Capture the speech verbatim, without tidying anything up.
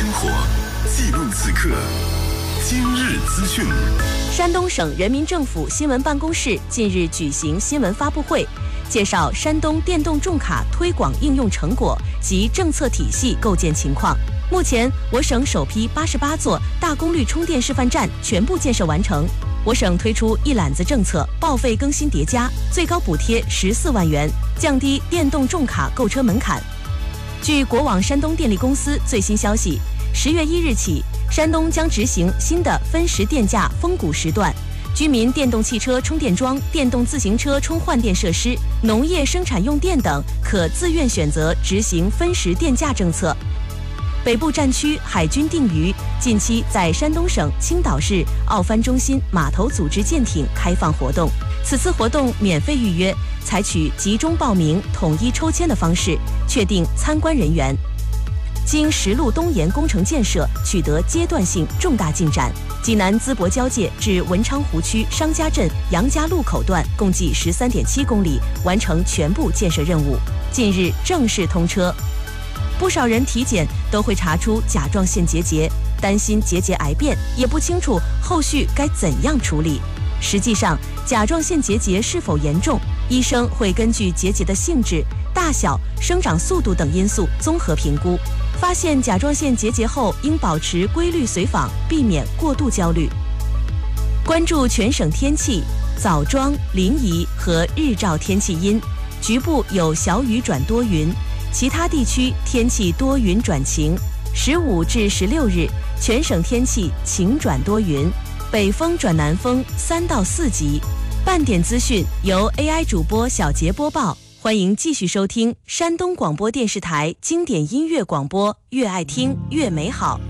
活，记录此刻。今日资讯。 山东省人民政府新闻办公室近日举行新闻发布会，介绍山东电动重卡推广应用成果及政策体系构建情况。目前，我省首批八十八座大功率充电示范站全部建设完成。我省推出一揽子政策，报废更新叠加，最高补贴十四万元，降低电动重卡购车门槛。据国网山东电力公司最新消息，十月一日起，山东将执行新的分时电价峰谷时段，居民电动汽车充电桩、电动自行车充换电设施、农业生产用电等可自愿选择执行分时电价政策。北部战区海军定渔近期在山东省青岛市奥帆中心码头组织舰艇开放活动，此次活动免费预约，采取集中报名、统一抽签的方式确定参观人员。经石路东延工程建设取得阶段性重大进展，济南淄博交界至文昌湖区商家镇杨家路口段共计 十三点七公里，完成全部建设任务，近日正式通车。不少人体检都会查出甲状腺结节，担心结节癌变，也不清楚后续该怎样处理。实际上，甲状腺结节是否严重，医生会根据结节的性质、大小、生长速度等因素综合评估。发现甲状腺结节后，应保持规律随访，避免过度焦虑。关注全省天气，枣庄、临沂和日照天气阴，局部有小雨转多云，其他地区天气多云转晴。十五至十六日，全省天气晴转多云，北风转南风三到四级。半点资讯由 A I 主播小杰播报。欢迎继续收听山东广播电视台经典音乐广播，越爱听越美好。